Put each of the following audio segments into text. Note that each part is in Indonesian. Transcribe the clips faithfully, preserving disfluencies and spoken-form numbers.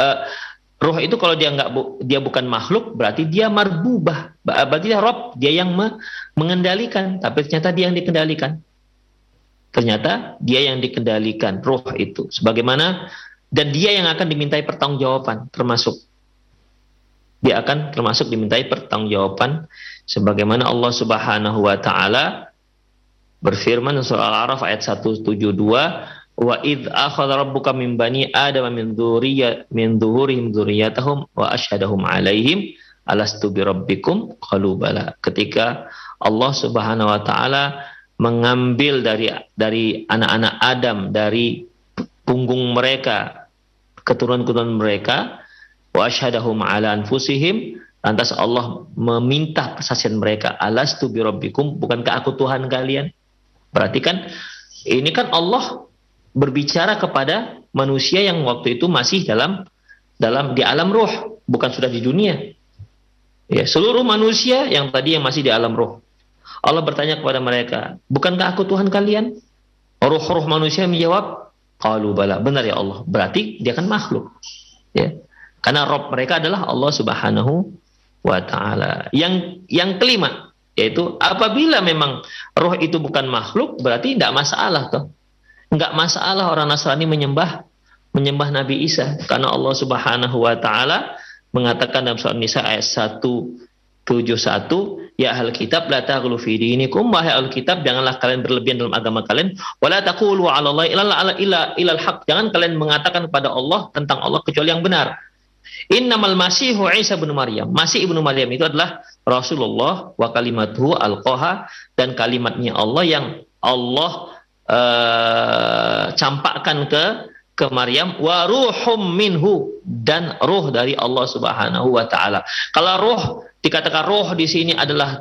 uh, ruh itu kalau dia nggak bu, dia bukan makhluk, berarti dia marbubah, berarti dia rob, dia yang me, mengendalikan, tapi ternyata dia yang dikendalikan. Ternyata dia yang dikendalikan ruh itu, sebagaimana, dan dia yang akan dimintai pertanggungjawaban, termasuk dia akan termasuk dimintai pertanggungjawaban, sebagaimana Allah Subhanahu Wa Taala berfirman surah Al-A'raf ayat seratus tujuh puluh dua, wa idz akhadha rabbuka min bani adama min dzurriyyat min dzuhurihim dzurriyyatahum wa asyhadahum 'alaihim alastu bi rabbikum qalu bala. Ketika Allah Subhanahu wa taala mengambil dari dari anak-anak Adam, dari punggung mereka, keturunan-keturunan mereka, wa asyhadahum 'ala anfusihim, lantas Allah meminta persaksian mereka, alastu bi rabbikum, bukankah aku Tuhan kalian? Berarti kan ini kan Allah berbicara kepada manusia yang waktu itu masih dalam dalam di alam ruh, bukan sudah di dunia. Ya, seluruh manusia yang tadi yang masih di alam ruh. Allah bertanya kepada mereka, bukankah aku Tuhan kalian? Ruh-ruh manusia menjawab, qalu bala, benar ya Allah. Berarti dia kan makhluk. Ya. Karena Rabb mereka adalah Allah Subhanahu wa taala. Yang yang kelima, yaitu apabila memang roh itu bukan makhluk, berarti tidak masalah toh. Enggak masalah orang Nasrani menyembah menyembah Nabi Isa, karena Allah Subhanahu wa taala mengatakan dalam surah Nisa ayat seratus tujuh puluh satu, ya ahlul kitab la taghlu fi dinikum, wahai ahlul kitab janganlah kalian berlebihan dalam agama kalian, wala taqulu 'ala Allahi illa illa ilal haq, jangan kalian mengatakan kepada Allah tentang Allah kecuali yang benar. Innamal masihu Isa bin Maryam, Masih ibnu Maryam itu adalah Rasulullah wa kalimatuhu alqaha, dan kalimatnya Allah yang Allah Uh, campakkan ke ke Maryam, wa ruhum minhu, dan ruh dari Allah Subhanahu wa taala. Kalau ruh dikatakan ruh di sini adalah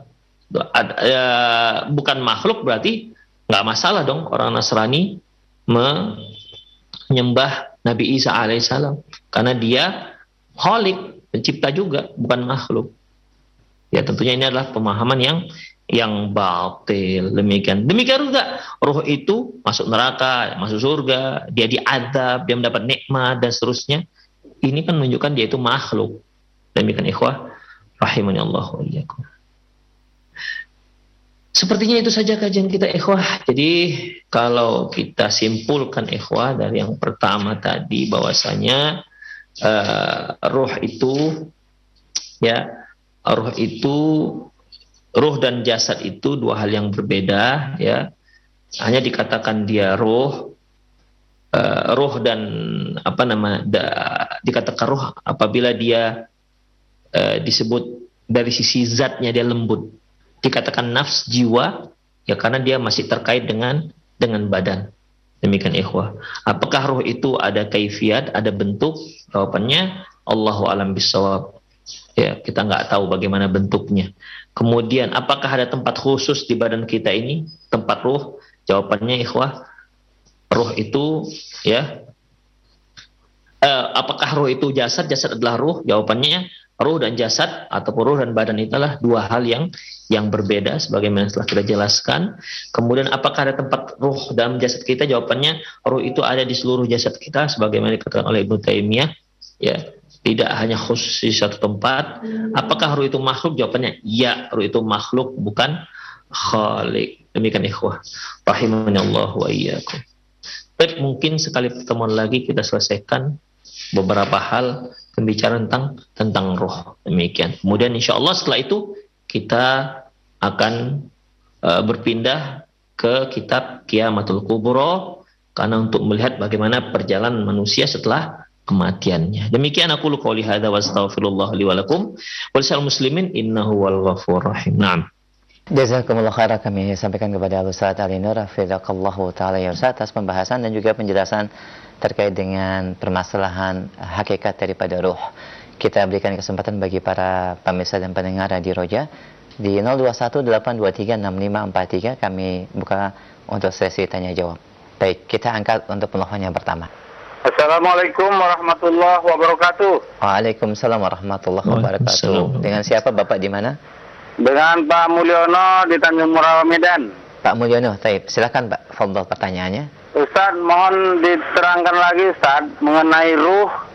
uh, bukan makhluk, berarti nggak masalah dong orang Nasrani menyembah Nabi Isa alaihissalam, karena dia khalik, pencipta juga, bukan makhluk. Ya tentunya ini adalah pemahaman yang yang batil. Demikian demikian juga roh itu masuk neraka, masuk surga, dia diadab, dia mendapat nikmat dan seterusnya. Ini kan menunjukkan dia itu makhluk. Demikian ikhwah rahimani Allah wa iyyakum. Sepertinya itu saja kajian kita ikhwah. Jadi kalau kita simpulkan ikhwah dari yang pertama tadi, bahwasanya uh, roh itu ya roh itu ruh dan jasad itu dua hal yang berbeda, ya. Hanya dikatakan dia ruh, uh, ruh dan apa nama, da, dikatakan ruh apabila dia uh, disebut dari sisi zatnya dia lembut. Dikatakan nafs, jiwa, ya karena dia masih terkait dengan dengan badan. Demikian ikhwah. Apakah ruh itu ada kaifiat, ada bentuk? Jawabannya Allahu a'lam bishawab. Ya, kita nggak tahu bagaimana bentuknya. Kemudian apakah ada tempat khusus di badan kita ini, tempat ruh? Jawabannya ikhwah, ruh itu ya eh, apakah ruh itu jasad, jasad adalah ruh? Jawabannya ruh dan jasad ataupun ruh dan badan itulah dua hal yang yang berbeda, sebagaimana telah kita jelaskan. Kemudian apakah ada tempat ruh dalam jasad kita? Jawabannya ruh itu ada di seluruh jasad kita, sebagaimana dikatakan oleh Ibnu Taimiyah, ya. Tidak hanya khusus di satu tempat. Apakah ruh itu makhluk? Jawabannya ya, ruh itu makhluk, bukan khalik. Demikian ikhwah rahimani Allah wa iyyakum. Baik, mungkin sekali pertemuan lagi kita selesaikan beberapa hal pembicaraan tentang tentang ruh. Demikian. Kemudian insya Allah setelah itu kita akan uh, berpindah ke kitab Qiyamatul Kubra, karena untuk melihat bagaimana perjalanan manusia setelah kematiannya. Demikian aku lu qouli hadza wa astaghfirullah li wa lakum wa lisal muslimin innahu wal ghafurur rahim. Naam. Jazakumullah khairan, kami sampaikan kepada Ustaz Ali Nur hafizaqallahu taala ya Ustaz atas pembahasan dan juga penjelasan terkait dengan permasalahan hakikat daripada ruh. Kita berikan kesempatan bagi para pemirsa dan pendengar Radio Roja di nol dua satu delapan dua tiga enam lima empat tiga, kami buka untuk sesi tanya jawab. Baik, kita angkat untuk penelpon yang pertama. Assalamualaikum warahmatullahi wabarakatuh. Waalaikumsalam warahmatullahi wabarakatuh. Dengan siapa Bapak di mana? Dengan Pak Mulyono di Tanjung Morawa, Medan. Pak Mulyono, taib. Silakan Pak, fadhil pertanyaannya. Ustaz, mohon diterangkan lagi Ustaz mengenai ruh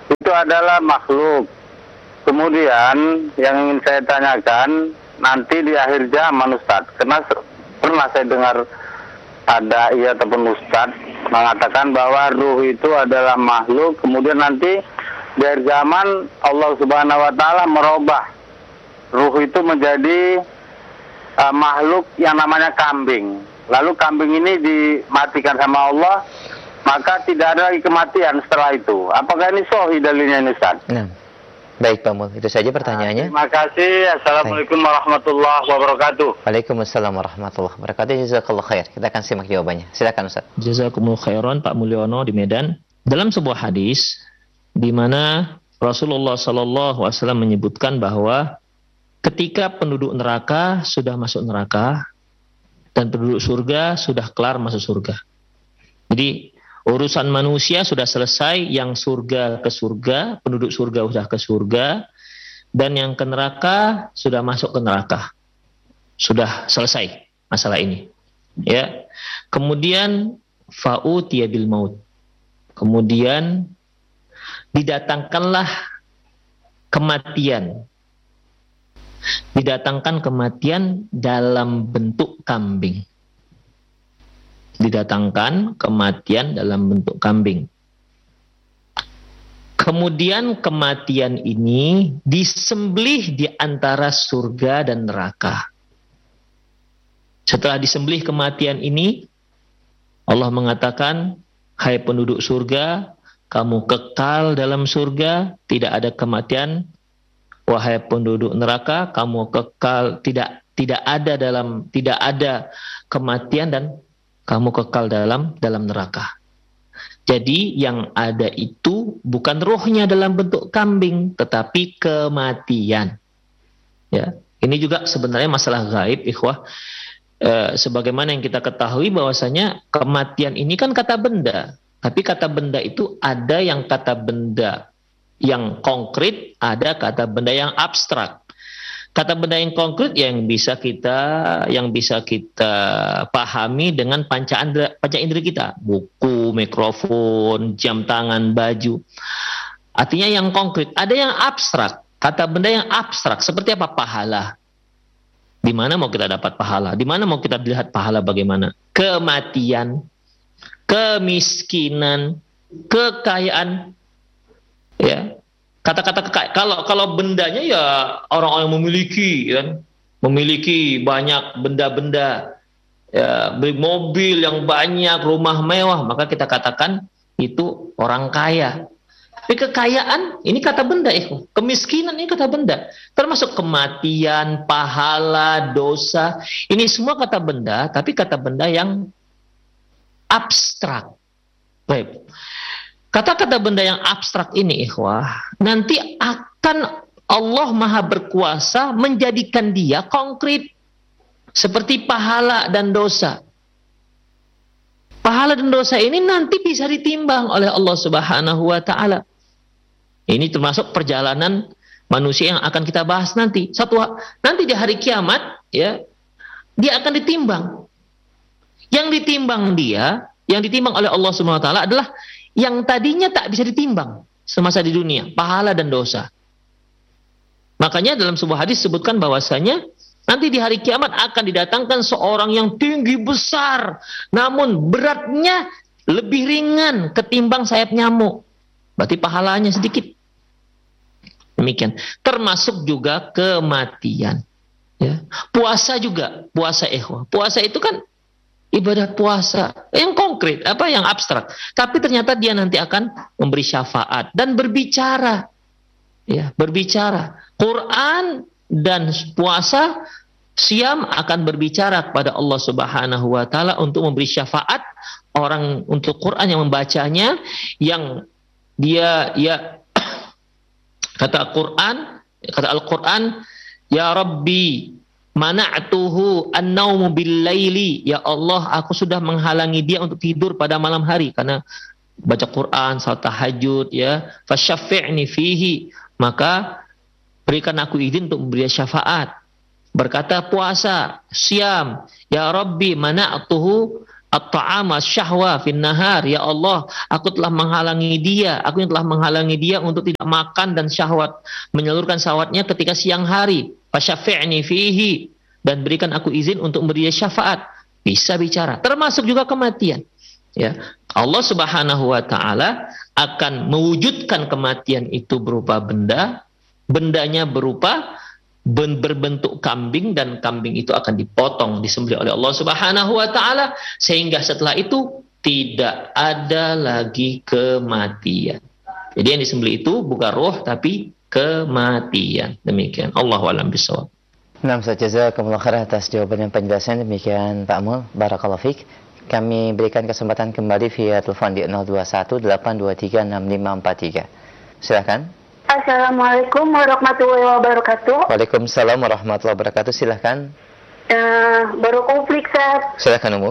itu adalah makhluk. Kemudian yang ingin saya tanyakan, nanti di akhir zaman Ustaz, karena pernah saya dengar ada ia ataupun Ustaz mengatakan bahwa ruh itu adalah makhluk, kemudian nanti di akhir zaman Allah Subhanahu wa taala merubah ruh itu menjadi uh, makhluk yang namanya kambing. Lalu kambing ini dimatikan sama Allah, maka tidak ada lagi kematian setelah itu. Apakah ini sahih dalilnya ini, Ustaz? Nah, baik Pak Mul, itu saja pertanyaannya. Terima kasih. Assalamualaikum warahmatullahi wabarakatuh. Waalaikumsalam warahmatullahi wabarakatuh. Jazakallah khair. Kita akan simak jawabannya. Silakan Ustaz. Jazakumullah khairan Pak Mulyono di Medan. Dalam sebuah hadis di mana Rasulullah Shallallahu Alaihi Wasallam menyebutkan bahwa ketika penduduk neraka sudah masuk neraka dan penduduk surga sudah kelar masuk surga. Jadi urusan manusia sudah selesai, yang surga ke surga, penduduk surga sudah ke surga, dan yang ke neraka sudah masuk ke neraka. Sudah selesai masalah ini. Ya. Kemudian fa'utiya bil maut. Kemudian didatangkanlah kematian. Didatangkan kematian dalam bentuk kambing. Didatangkan kematian dalam bentuk kambing. Kemudian kematian ini disembelih di antara surga dan neraka. Setelah disembelih kematian ini, Allah mengatakan, hai penduduk surga, kamu kekal dalam surga, tidak ada kematian. Wahai penduduk neraka, kamu kekal, tidak tidak ada dalam tidak ada kematian dan kamu kekal dalam dalam neraka. Jadi yang ada itu bukan rohnya dalam bentuk kambing, tetapi kematian. Ya, ini juga sebenarnya masalah gaib, ikhwah. E, sebagaimana yang kita ketahui bahwasanya kematian ini kan kata benda, tapi kata benda itu ada yang kata benda yang konkret, ada kata benda yang abstrak. Kata benda yang konkret yang bisa kita yang bisa kita pahami dengan panca indera, panca indera kita, buku, mikrofon, jam tangan, baju. Artinya yang konkret. Ada yang abstrak, kata benda yang abstrak seperti apa? Pahala. Di mana mau kita dapat pahala? Di mana mau kita lihat pahala bagaimana? Kematian, kemiskinan, kekayaan. Ya, kata-kata kekayaan. Kalau kalau bendanya ya orang-orang yang memiliki, kan, memiliki banyak benda-benda, ya, beli mobil yang banyak, rumah mewah, maka kita katakan itu orang kaya. Tapi kekayaan ini kata benda, itu. Kemiskinan ini kata benda. Termasuk kematian, pahala, dosa, ini semua kata benda, tapi kata benda yang abstrak. Baik. Kata-kata benda yang abstrak ini, ikhwah, nanti akan Allah Maha Berkuasa menjadikan dia konkret. Seperti pahala dan dosa. Pahala dan dosa ini nanti bisa ditimbang oleh Allah Subhanahu wa Ta'ala. Ini termasuk perjalanan manusia yang akan kita bahas nanti. Satu nanti di hari kiamat, ya, dia akan ditimbang. Yang ditimbang dia, yang ditimbang oleh Allah Subhanahu wa Ta'ala adalah yang tadinya tak bisa ditimbang semasa di dunia, pahala dan dosa. Makanya dalam sebuah hadis disebutkan bahwasanya nanti di hari kiamat akan didatangkan seorang yang tinggi besar, namun beratnya lebih ringan ketimbang sayap nyamuk. Berarti pahalanya sedikit. Demikian. Termasuk juga kematian. Ya. Puasa juga, puasa ikhwah. Puasa itu kan ibadah puasa yang konkret, apa yang abstrak. Tapi ternyata dia nanti akan memberi syafaat dan berbicara. Ya, berbicara. Quran dan puasa, siam akan berbicara kepada Allah Subhanahu wa Ta'ala untuk memberi syafaat orang untuk Quran yang membacanya, yang dia ya kata Quran, kata Al-Quran, ya Rabbi mana'tuhu an-naumu bil-laili, ya Allah, aku sudah menghalangi dia untuk tidur pada malam hari karena baca Quran, salat tahajud, ya, fasyaffi'ni fihi, maka berikan aku izin untuk memberi syafaat. Berkata puasa, siam, ya Rabbi mana'tuhu at-ta'ama syahwa fin nahar, ya Allah, aku telah menghalangi dia, aku yang telah menghalangi dia untuk tidak makan dan syahwat, menyalurkan syahwatnya ketika siang hari. Fasyafi'ni fihi, dan berikan aku izin untuk memberi syafaat. Bisa bicara, termasuk juga kematian. Ya, Allah Subhanahu wa taala akan mewujudkan kematian itu berupa benda, bendanya berupa berbentuk kambing, dan kambing itu akan dipotong, disembelih oleh Allah Subhanahu wa taala, sehingga setelah itu tidak ada lagi kematian. Jadi yang disembelih itu bukan roh tapi kematian. Demikian. Allahu a'lam bishawab. Nah, jazakumullah khairan atas jawaban dan penjelasan. Demikian Pak Mul, barakallahu fiik. Kami berikan kesempatan kembali via telepon di nol dua satu delapan dua tiga enam lima empat tiga. Silakan. Assalamualaikum warahmatullahi wabarakatuh. Waalaikumsalam warahmatullahi wabarakatuh. Silakan. Uh, baru konflik, Ustaz. Silakan, Umu.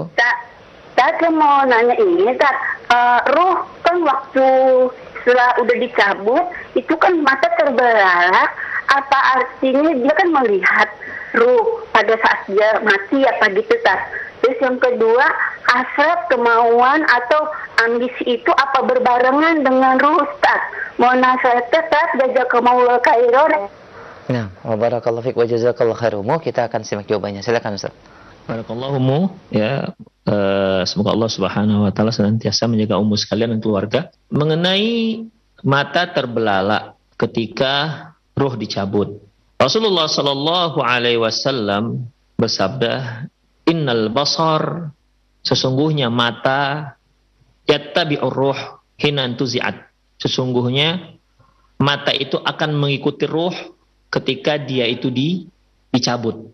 Saya mau nanya ini, Ustaz. Uh, ruh kan waktu setelah udah dicabut, itu kan mata terbelalak. Apa artinya dia kan melihat ruh pada saat dia mati apa gitu, Ustaz? Terus yang kedua, hasrat, kemauan atau ambisi itu apa berbarengan dengan ruh, Ustaz? Mohon nasihat, Ustaz, jazakumullah khairan. Nah, barakallahu fiik wa jazakallahu khairan. Kita akan simak jawabannya. Silakan, Ustaz. Barakallahu mu, ya, uh, semoga Allah Subhanahu wa taala senantiasa menjaga ummu sekalian dan keluarga. Mengenai mata terbelalak ketika ruh dicabut, Rasulullah sallallahu alaihi wasallam bersabda, innal basar, sesungguhnya mata, yattabi'ur ruh hina tuzi'at, sesungguhnya mata itu akan mengikuti ruh ketika dia itu di, dicabut.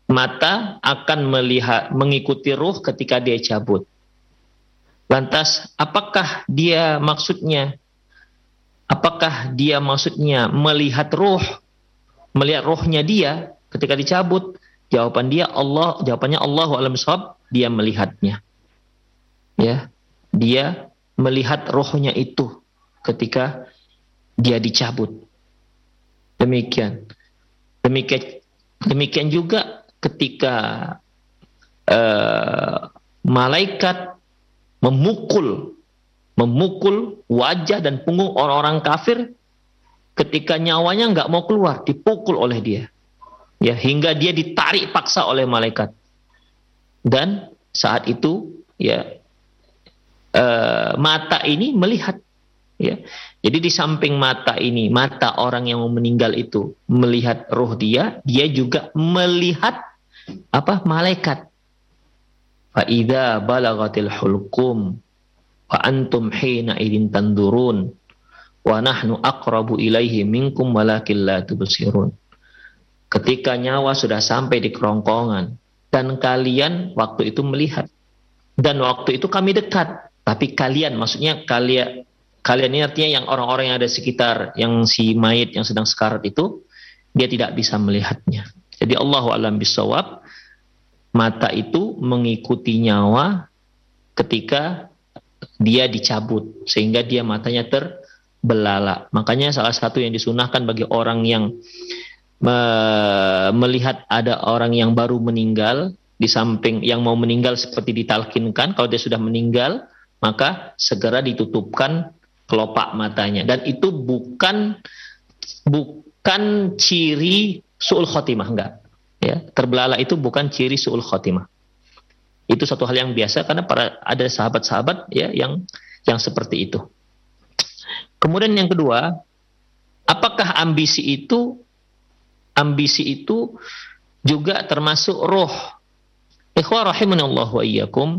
Mata akan melihat mengikuti ruh ketika dia cabut. Lantas apakah dia maksudnya apakah dia maksudnya melihat ruh, melihat ruhnya dia ketika dicabut? Jawaban dia Allah, jawabannya Allahu a'lam bishawab, dia melihatnya. Ya, dia melihat rohnya itu ketika dia dicabut. Demikian. Demikian demikian juga ketika uh, malaikat memukul memukul wajah dan punggung orang-orang kafir ketika nyawanya nggak mau keluar, dipukul oleh dia. Ya, hingga dia ditarik paksa oleh malaikat. Dan saat itu ya uh, mata ini melihat, ya. Jadi di samping mata ini, mata orang yang meninggal itu melihat ruh dia, dia juga melihat apa? Malaikat. Fa idza balagatil hulqum wa antum hina idin tandurun wa nahnu aqrabu ilaihi minkum walakin la tubsirun. Ketika nyawa sudah sampai di kerongkongan dan kalian waktu itu melihat, dan waktu itu kami dekat, tapi kalian, maksudnya kalian kalian ini artinya yang orang-orang yang ada sekitar yang si mayit yang sedang sekarat itu, dia tidak bisa melihatnya. Jadi Allahu a'lam bishawab, mata itu mengikuti nyawa ketika dia dicabut sehingga dia matanya terbelalak. Makanya salah satu yang disunahkan bagi orang yang melihat ada orang yang baru meninggal, di samping yang mau meninggal seperti ditalkinkan, kalau dia sudah meninggal maka segera ditutupkan kelopak matanya, dan itu bukan bukan ciri su'ul khotimah, enggak ya. Terbelalak itu bukan ciri su'ul khotimah, itu satu hal yang biasa karena para ada sahabat-sahabat ya yang yang seperti itu. Kemudian yang kedua, apakah ambisi itu ambisi itu juga termasuk roh? Ikhwah rahimanallah wa iyyakum,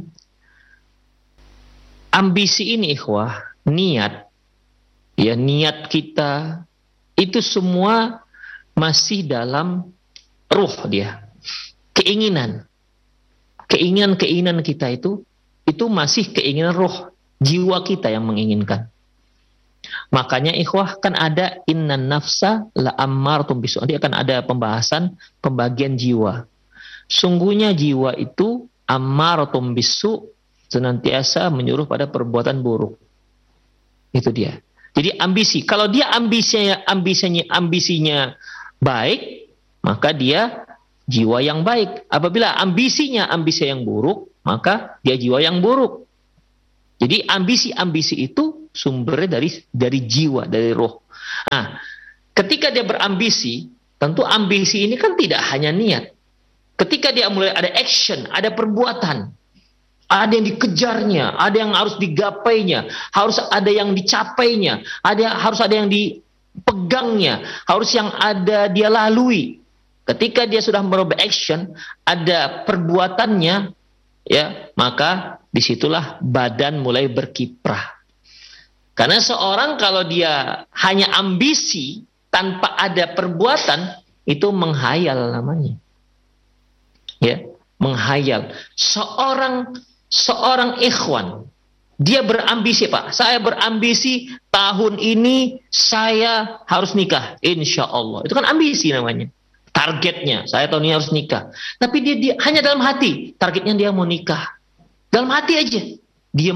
ambisi ini ikhwah, niat ya, niat kita itu semua masih dalam ruh dia. Keinginan keinginan-keinginan kita itu itu masih keinginan roh, jiwa kita yang menginginkan. Makanya ikhwah kan ada innan nafsa la ammartum bisu. Nanti akan ada pembahasan pembagian jiwa. Sungguhnya jiwa itu ammartum bisu, senantiasa menyuruh pada perbuatan buruk. Itu dia. Jadi ambisi, kalau dia ambisinya ambisinya ambisinya baik, maka dia jiwa yang baik. Apabila ambisinya ambisi yang buruk, maka dia jiwa yang buruk. Jadi ambisi-ambisi itu sumbernya dari dari jiwa, dari roh. Nah, ketika dia berambisi, tentu ambisi ini kan tidak hanya niat. Ketika dia mulai ada action, ada perbuatan, ada yang dikejarnya, ada yang harus digapainya, harus ada yang dicapainya, ada harus ada yang dipegangnya, harus yang ada dia lalui. Ketika dia sudah merubah action, ada perbuatannya, ya, maka disitulah badan mulai berkiprah. Karena seorang kalau dia hanya ambisi tanpa ada perbuatan, itu menghayal namanya. Ya, menghayal. Seorang seorang ikhwan, dia berambisi, Pak. Saya berambisi tahun ini saya harus nikah, insya Allah. Itu kan ambisi namanya. Targetnya, saya tahun ini harus nikah. Tapi dia, dia hanya dalam hati, targetnya dia mau nikah. Dalam hati aja. Diem,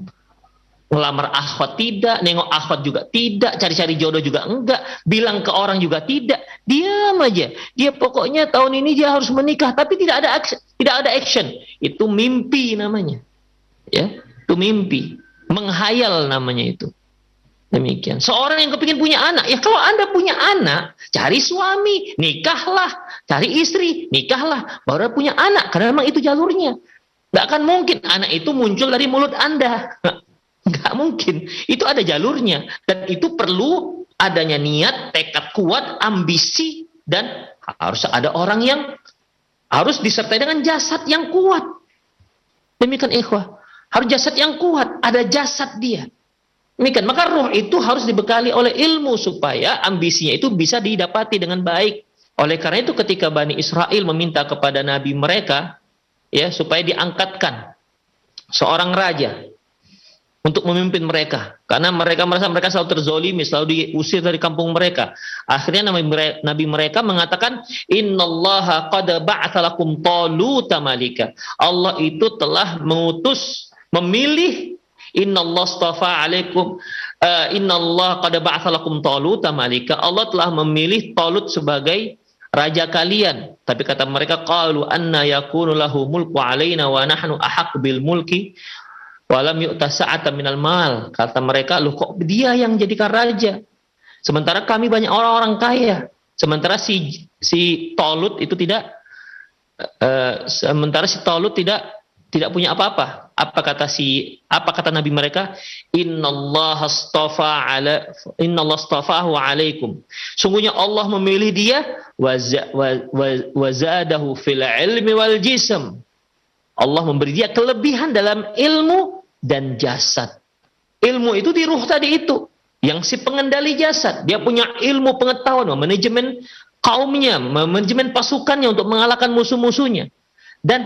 ngelamar akhwat tidak, nengok akhwat juga tidak, cari-cari jodoh juga enggak, bilang ke orang juga tidak. Diam aja. Dia pokoknya tahun ini dia harus menikah, tapi tidak ada action, tidak ada action. Itu mimpi namanya. Ya, itu mimpi. Menghayal namanya itu. Demikian. Seorang yang kepingin punya anak, ya kalau Anda punya anak, cari suami, nikahlah, cari istri, nikahlah, baru punya anak, karena memang itu jalurnya. Nggak akan mungkin anak itu muncul dari mulut Anda. Nggak mungkin. Itu ada jalurnya. Dan itu perlu adanya niat, tekad kuat, ambisi, dan harus ada orang yang harus disertai dengan jasad yang kuat. Demikian ikhwah. Harus jasad yang kuat. Ada jasad dia. Demikian. Maka roh itu harus dibekali oleh ilmu supaya ambisinya itu bisa didapati dengan baik. Oleh karena itu ketika Bani Israel meminta kepada nabi mereka, ya, supaya diangkatkan seorang raja untuk memimpin mereka, karena mereka merasa mereka selalu terzolimi, selalu diusir dari kampung mereka. Akhirnya nabi mereka, nabi mereka mengatakan, innallaha qad ba'atsa lakum taluta malika. Allah itu telah mengutus, memilih, innallaha astafa alaikum, uh, innallaha qad ba'atsa lakum taluta malika. Allah telah memilih Talut sebagai raja kalian. Tapi kata mereka, qalu anna yakunu lahu mulku alaina wa nahnu ahaq bil mulki walam yu'ta sa'atan minal mal. Kata mereka, loh kok dia yang jadikan raja, sementara kami banyak orang-orang kaya. Sementara si si Talut itu tidak uh, sementara si Talut tidak tidak punya apa-apa. Apa kata si apa kata nabi mereka? Innallaha astafa ala innallaha astafahu alaikum. Sungguhnya Allah memilih dia wa zadahu fil ilmi wal jism. Allah memberi dia kelebihan dalam ilmu dan jasad. Ilmu itu di ruh tadi itu, yang si pengendali jasad. Dia punya ilmu pengetahuan, manajemen kaumnya, manajemen pasukannya untuk mengalahkan musuh-musuhnya. Dan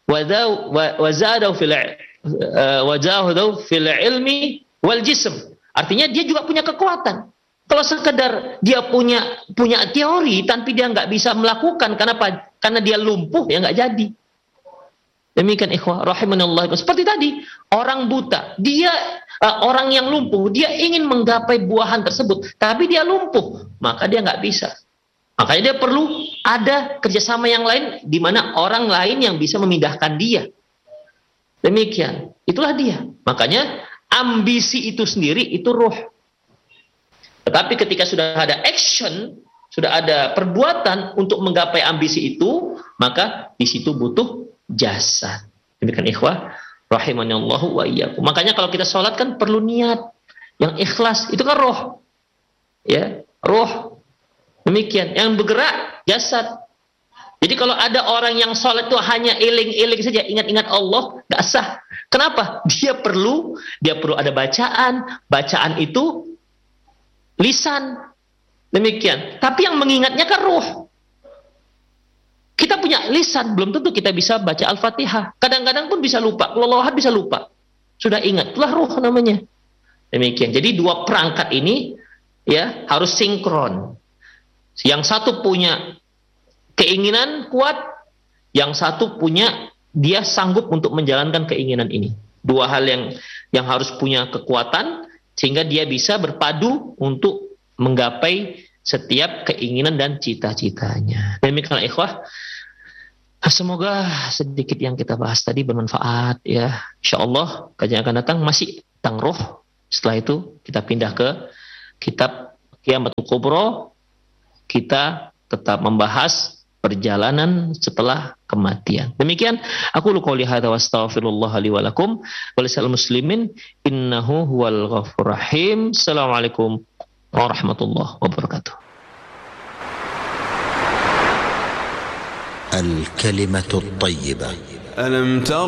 wazadahu fil wazadahu fil ilmi wal jism. Artinya dia juga punya kekuatan. Kalau sekedar dia punya punya teori tapi dia nggak bisa melakukan, kenapa? Karena dia lumpuh, ya nggak jadi. Demikian ikhwah rahimanallah. Seperti tadi, orang buta, dia uh, orang yang lumpuh, dia ingin menggapai buahan tersebut, tapi dia lumpuh, maka dia nggak bisa. Makanya dia perlu ada kerjasama yang lain, di mana orang lain yang bisa memindahkan dia. Demikian, itulah dia. Makanya ambisi itu sendiri itu roh. Tetapi ketika sudah ada action, sudah ada perbuatan untuk menggapai ambisi itu, maka di situ butuh jasad. Demikian ikhwah rahimanallahu wa iyyakum. Makanya kalau kita sholat kan perlu niat yang ikhlas, itu kan roh. Ya, roh. Demikian, yang bergerak jasad. Jadi kalau ada orang yang sholat itu hanya iling-iling saja, ingat-ingat Allah, nggak sah. Kenapa? Dia perlu, dia perlu ada bacaan. Bacaan itu lisan. Demikian. Tapi yang mengingatnya kan roh. Kita punya lisan, belum tentu kita bisa baca Al-Fatihah. Kadang-kadang pun bisa lupa. Kalau Allah bisa lupa. Sudah ingat, itulah roh namanya. Demikian. Jadi dua perangkat ini ya harus sinkron. Yang satu punya keinginan kuat, yang satu punya dia sanggup untuk menjalankan keinginan ini. Dua hal yang yang harus punya kekuatan sehingga dia bisa berpadu untuk menggapai setiap keinginan dan cita-citanya. Demikianlah ikhwah. Semoga sedikit yang kita bahas tadi bermanfaat ya. Insyaallah kajian akan datang masih tentang roh. Setelah itu kita pindah ke kitab Qiyamatul Kubra. Kita tetap membahas perjalanan setelah kematian. Demikian aku qouli hadza wa astaghfirullah li wa lakum wa lisal muslimin innahu huwal ghafurur rahim. Assalamualaikum warahmatullahi wabarakatuh. الكلمة الطيبة. ألم تر